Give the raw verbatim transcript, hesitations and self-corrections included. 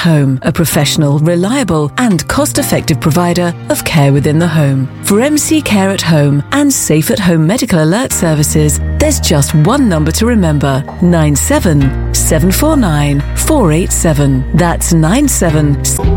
Home, a professional, reliable and cost-effective provider of care within the home. For M C Care at Home and Safe at Home medical alert services, there's just one number to remember: nine seven seven four nine four eight seven. That's nine seven